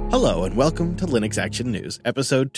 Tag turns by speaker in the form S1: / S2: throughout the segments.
S1: Hello and welcome to Linux Action News, episode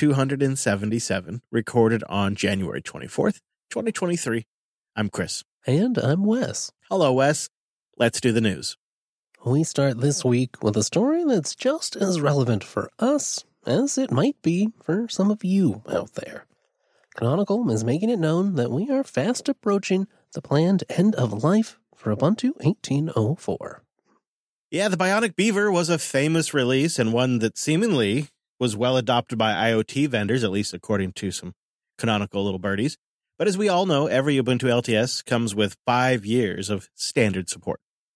S1: 277, recorded on January 24th, 2023. I'm Chris.
S2: And I'm Wes.
S1: Hello, Wes. Let's do the news.
S2: We start this week with a story that's just as relevant for us as it might be for some of you out there. Canonical is making it known that we are fast approaching the planned end of life for Ubuntu 18.04.
S1: Yeah, the Bionic Beaver was a famous release and one that seemingly was well adopted by IoT vendors, at least according to some Canonical little birdies. But as we all know, every Ubuntu LTS comes with 5 years of standard support.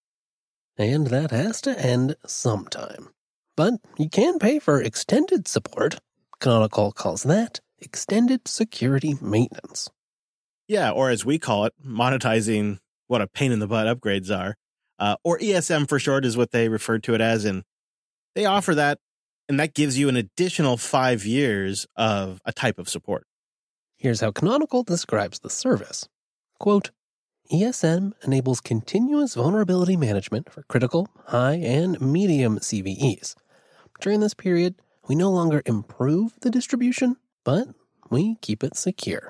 S2: And that has to end sometime. But you can pay for extended support. Canonical calls that extended security maintenance.
S1: Yeah, or as we call it, monetizing what a pain in the butt upgrades are. Or ESM for short is what they refer to it as. And they offer that, and that gives you an additional 5 years of a type of support.
S2: Here's how Canonical describes the service. Quote, ESM enables continuous vulnerability management for critical, high, and medium CVEs. During this period, we no longer improve the distribution, but we keep it secure.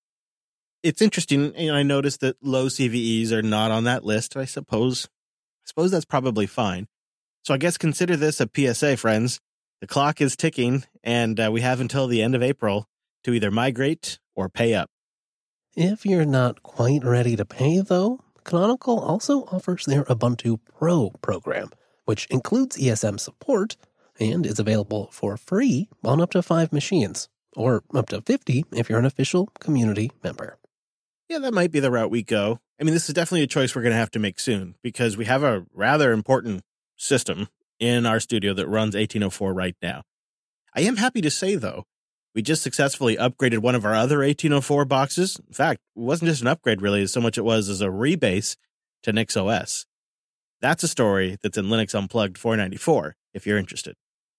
S1: It's interesting, and I noticed that low CVEs are not on that list. I suppose that's probably fine. So I guess consider this a PSA, friends. The clock is ticking, and we have until the end of April to either migrate or pay up.
S2: If you're not quite ready to pay, though, Canonical also offers their Ubuntu Pro program, which includes ESM support and is available for free on up to 5 machines, or up to 50 if you're an official community member.
S1: Yeah, that might be the route we go. I mean, this is definitely a choice we're going to have to make soon because we have a rather important system in our studio that runs 18.04 right now. I am happy to say, though, we just successfully upgraded one of our other 18.04 boxes. In fact, it wasn't just an upgrade, really, so much it was as a rebase to NixOS. That's a story that's in Linux Unplugged 494, if you're interested.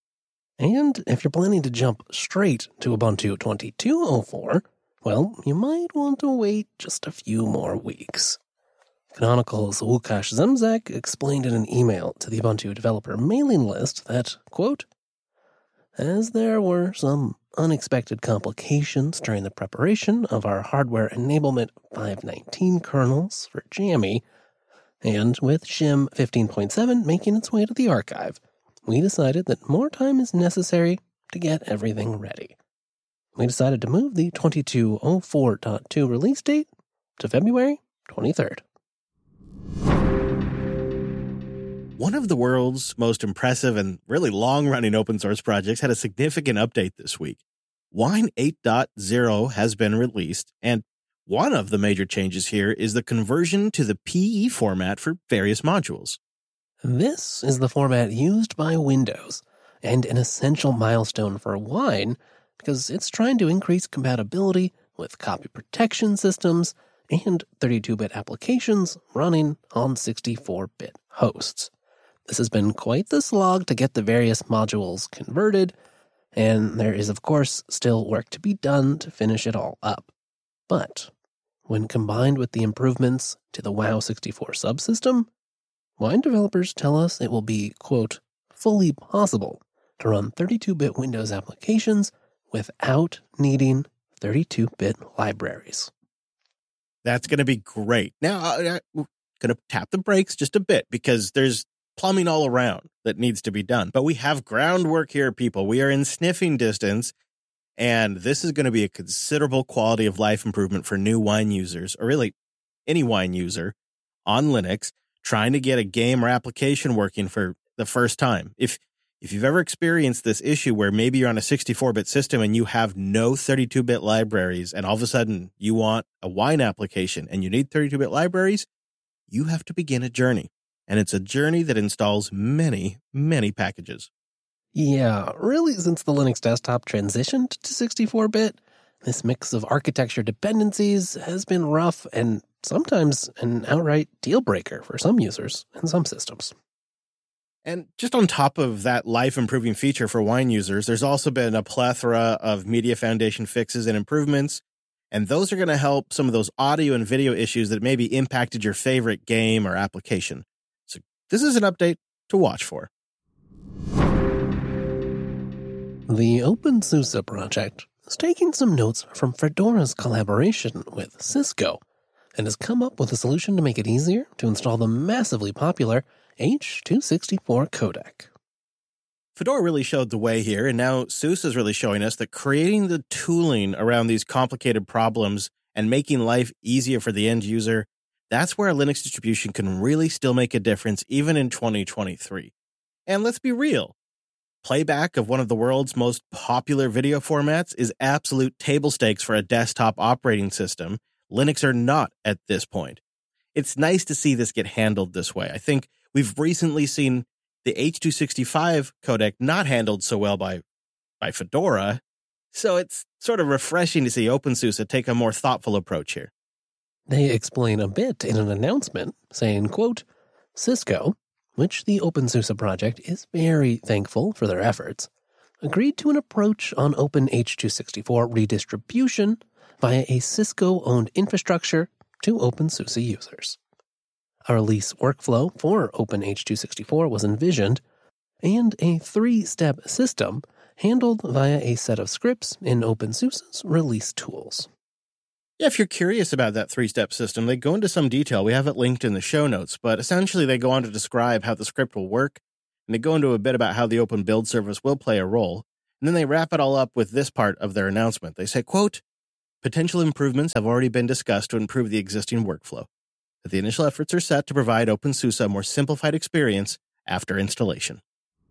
S2: And if you're planning to jump straight to Ubuntu 22.04, well, you might want to wait just a few more weeks. Canonical's Łukasz Zemzak explained in an email to the Ubuntu developer mailing list that, quote, as there were some unexpected complications during the preparation of our hardware enablement 519 kernels for Jammy, and with Shim 15.7 making its way to the archive, we decided that more time is necessary to get everything ready. We decided to move the 22.04.2 release date to February 23rd.
S1: One of the world's most impressive and really long-running open source projects had a significant update this week. Wine 8.0 has been released, and one of the major changes here is the conversion to the PE format for various modules.
S2: This is the format used by Windows, and an essential milestone for Wine because it's trying to increase compatibility with copy protection systems and 32-bit applications running on 64-bit hosts. This has been quite the slog to get the various modules converted, and there is, of course, still work to be done to finish it all up. But when combined with the improvements to the WoW64 subsystem, Wine developers tell us it will be, quote, fully possible to run 32-bit Windows applications without needing 32-bit libraries.
S1: That's going to be great. Now, I'm going to tap the brakes just a bit because there's plumbing all around that needs to be done. But we have groundwork here, people. We are in sniffing distance, and this is going to be a considerable quality of life improvement for new Wine users, or really any Wine user on Linux trying to get a game or application working for the first time. If you've ever experienced this issue where maybe you're on a 64-bit system and you have no 32-bit libraries, and all of a sudden you want a Wine application and you need 32-bit libraries, you have to begin a journey. And it's a journey that installs many, many packages.
S2: Yeah, really, since the Linux desktop transitioned to 64-bit, this mix of architecture dependencies has been rough and sometimes an outright deal breaker for some users and some systems.
S1: And just on top of that life-improving feature for Wine users, there's also been a plethora of Media Foundation fixes and improvements, and those are going to help some of those audio and video issues that maybe impacted your favorite game or application. So this is an update to watch for.
S2: The OpenSUSE project is taking some notes from Fedora's collaboration with Cisco and has come up with a solution to make it easier to install the massively popular H.264 codec.
S1: Fedora really showed the way here, and now SUSE is really showing us that creating the tooling around these complicated problems and making life easier for the end user, that's where a Linux distribution can really still make a difference even in 2023. And let's be real. Playback of one of the world's most popular video formats is absolute table stakes for a desktop operating system. Linux are not at this point. It's nice to see this get handled this way. I think we've recently seen the H.265 codec not handled so well by Fedora, so it's sort of refreshing to see OpenSUSE take a more thoughtful approach here.
S2: They explain a bit in an announcement, saying, quote, Cisco, which the OpenSUSE project is very thankful for their efforts, agreed to an approach on OpenH.264 redistribution via a Cisco-owned infrastructure to OpenSUSE users. A release workflow for OpenH.264 was envisioned, and a 3-step system handled via a set of scripts in OpenSUSE's release tools.
S1: Yeah, if you're curious about that 3-step system, they go into some detail. We have it linked in the show notes, but essentially they go on to describe how the script will work, and they go into a bit about how the Open Build service will play a role, and then they wrap it all up with this part of their announcement. They say, quote, potential improvements have already been discussed to improve the existing workflow, but the initial efforts are set to provide OpenSUSE a more simplified experience after installation.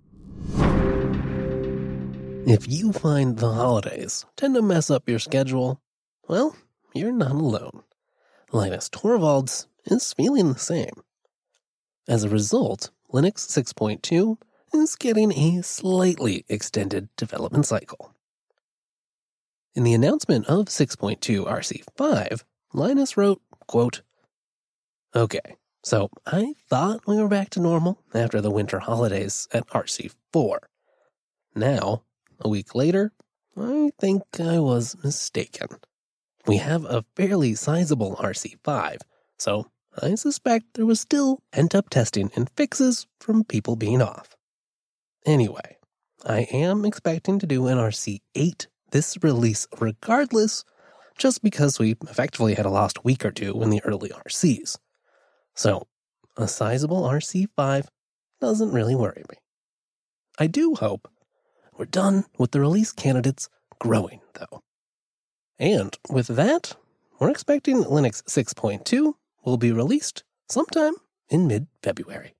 S2: If you find the holidays tend to mess up your schedule, well, you're not alone. Linus Torvalds is feeling the same. As a result, Linux 6.2 is getting a slightly extended development cycle. In the announcement of 6.2 RC5, Linus wrote, quote, okay, so I thought we were back to normal after the winter holidays at RC4. Now, a week later, I think I was mistaken. We have a fairly sizable RC5, so I suspect there was still pent-up testing and fixes from people being off. Anyway, I am expecting to do an RC8 this release regardless, just because we effectively had a lost week or two in the early RCs. So, a sizable RC5 doesn't really worry me. I do hope we're done with the release candidates growing, though. And with that, we're expecting Linux 6.2 will be released sometime in mid-February.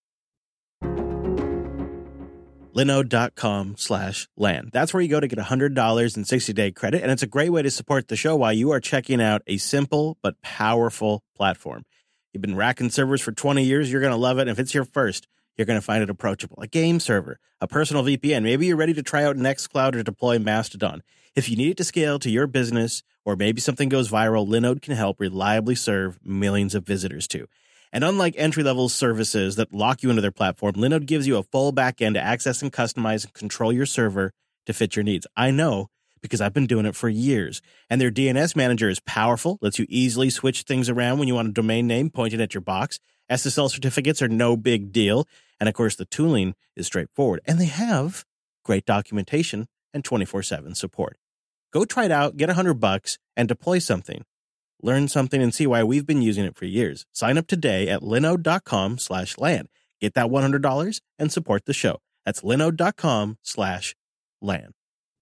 S1: Linode.com/LAN. That's where you go to get $100 in 60-day credit, and it's a great way to support the show while you are checking out a simple but powerful platform. You've been racking servers for 20 years, you're going to love it. And if it's your first, you're going to find it approachable. A game server, a personal VPN. Maybe you're ready to try out Nextcloud or deploy Mastodon. If you need it to scale to your business, or maybe something goes viral, Linode can help reliably serve millions of visitors too. And unlike entry-level services that lock you into their platform, Linode gives you a full backend to access and customize and control your server to fit your needs. I know because I've been doing it for years. And their DNS manager is powerful, lets you easily switch things around when you want a domain name pointed at your box. SSL certificates are no big deal. And of course, the tooling is straightforward. And they have great documentation and 24/7 support. Go try it out, get $100 and deploy something. Learn something and see why we've been using it for years. Sign up today at linode.com/LAN. Get that $100 and support the show. That's linode.com/LAN.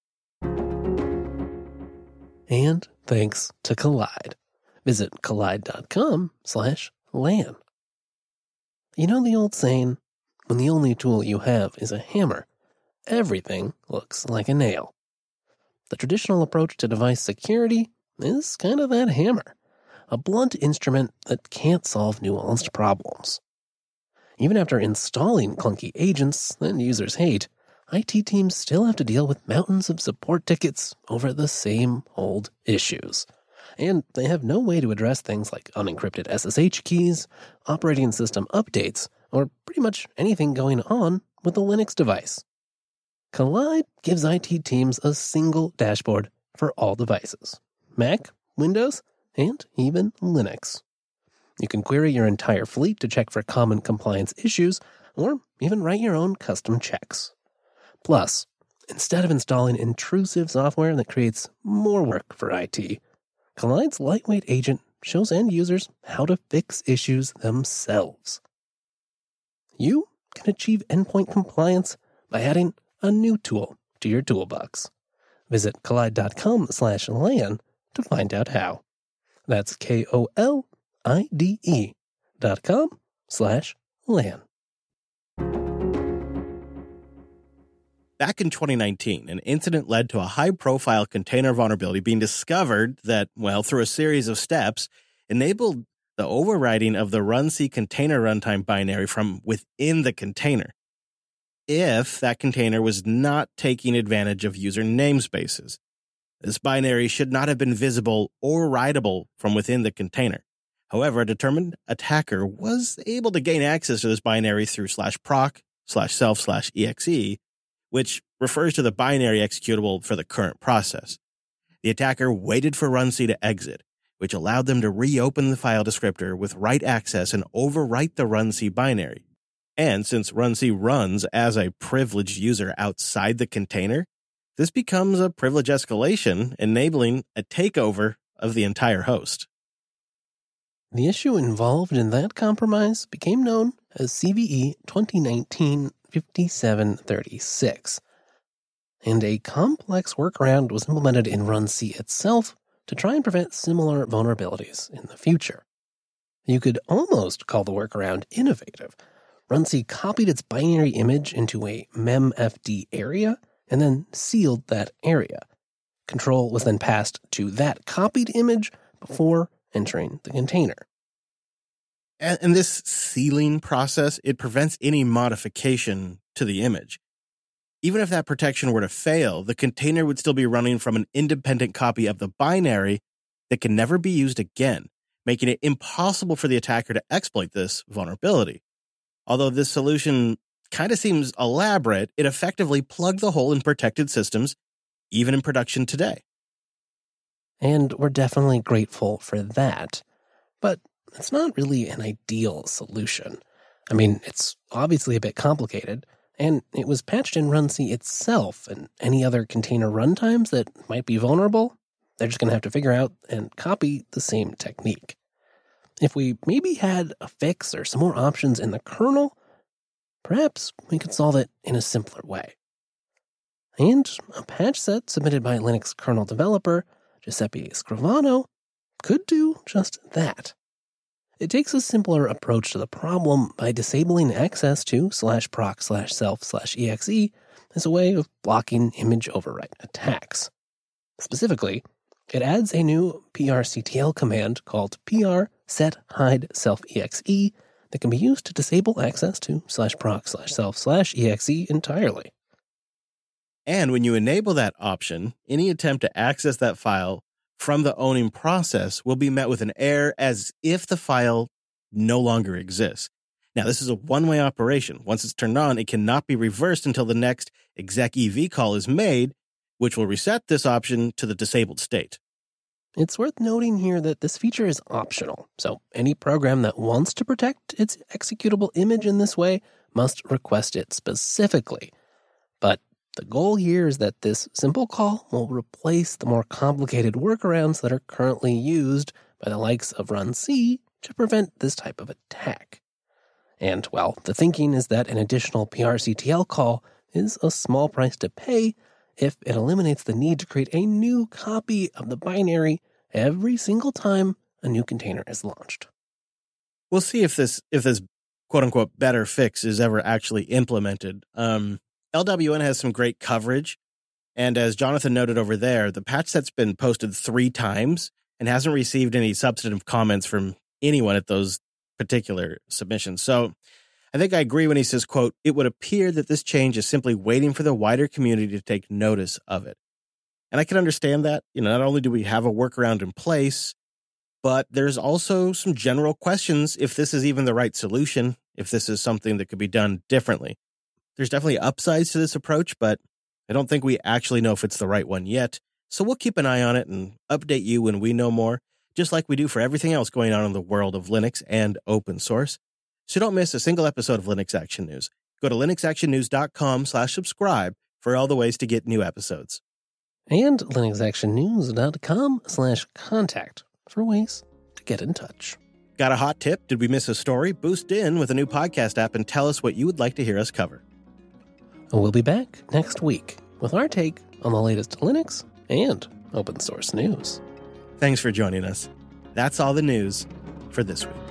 S2: And thanks to Kolide. Visit kolide.com/LAN. You know the old saying, when the only tool you have is a hammer, everything looks like a nail. The traditional approach to device security is kind of that hammer, a blunt instrument that can't solve nuanced problems. Even after installing clunky agents that users hate, IT teams still have to deal with mountains of support tickets over the same old issues. And they have no way to address things like unencrypted SSH keys, operating system updates, or pretty much anything going on with a Linux device. Kolide gives IT teams a single dashboard for all devices: Mac, Windows, and even Linux. You can query your entire fleet to check for common compliance issues, or even write your own custom checks. Plus, instead of installing intrusive software that creates more work for IT, Kollide's lightweight agent shows end users how to fix issues themselves. You can achieve endpoint compliance by adding a new tool to your toolbox. Visit Kolide.com/LAN to find out how. That's KOLIDE.com/LAN.
S1: Back in 2019, an incident led to a high-profile container vulnerability being discovered that, well, through a series of steps, enabled the overriding of the runc container runtime binary from within the container, if that container was not taking advantage of user namespaces. This binary should not have been visible or writable from within the container. However, a determined attacker was able to gain access to this binary through /proc/self/exe, which refers to the binary executable for the current process. The attacker waited for runc to exit, which allowed them to reopen the file descriptor with write access and overwrite the runc binary. And since runc runs as a privileged user outside the container, this becomes a privilege escalation, enabling a takeover of the entire host.
S2: The issue involved in that compromise became known as CVE 2019-5736, and a complex workaround was implemented in runc itself to try and prevent similar vulnerabilities in the future. You could almost call the workaround innovative. runc copied its binary image into a memfd area and then sealed that area. Control was then passed to that copied image before entering the container.
S1: And this sealing process, it prevents any modification to the image. Even if that protection were to fail, the container would still be running from an independent copy of the binary that can never be used again, making it impossible for the attacker to exploit this vulnerability. Although this solution kind of seems elaborate, it effectively plugged the hole in protected systems, even in production today.
S2: And we're definitely grateful for that. But it's not really an ideal solution. I mean, it's obviously a bit complicated, and it was patched in runc itself, and any other container runtimes that might be vulnerable, they're just going to have to figure out and copy the same technique. If we maybe had a fix or some more options in the kernel, perhaps we could solve it in a simpler way. And a patch set submitted by Linux kernel developer Giuseppe Scrivano could do just that. It takes a simpler approach to the problem by disabling access to /proc/self/exe as a way of blocking image overwrite attacks. Specifically, it adds a new PRCTL command called PRSetHideSelfExe that can be used to disable access to /proc/self/exe entirely.
S1: And when you enable that option, any attempt to access that file from the owning process will be met with an error as if the file no longer exists. Now, this is a one-way operation. Once it's turned on, it cannot be reversed until the next exec-ev call is made, which will reset this option to the disabled state.
S2: It's worth noting here that this feature is optional, so any program that wants to protect its executable image in this way must request it specifically. But the goal here is that this simple call will replace the more complicated workarounds that are currently used by the likes of runc to prevent this type of attack. And, well, the thinking is that an additional PRCTL call is a small price to pay if it eliminates the need to create a new copy of the binary every single time a new container is launched.
S1: We'll see if this quote-unquote better fix is ever actually implemented. LWN has some great coverage, and as Jonathan noted over there, the patch set's been posted 3 times and hasn't received any substantive comments from anyone at those particular submissions. So I think I agree when he says, quote, "It would appear that this change is simply waiting for the wider community to take notice of it." And I can understand that. Not only do we have a workaround in place, but there's also some general questions if this is even the right solution, if this is something that could be done differently. There's definitely upsides to this approach, but I don't think we actually know if it's the right one yet. So we'll keep an eye on it and update you when we know more, just like we do for everything else going on in the world of Linux and open source. So don't miss a single episode of Linux Action News. Go to linuxactionnews.com/subscribe for all the ways to get new episodes.
S2: And linuxactionnews.com/contact for ways to get in touch.
S1: Got a hot tip? Did we miss a story? Boost in with a new podcast app and tell us what you would like to hear us cover.
S2: We'll be back next week with our take on the latest Linux and open source news.
S1: Thanks for joining us. That's all the news for this week.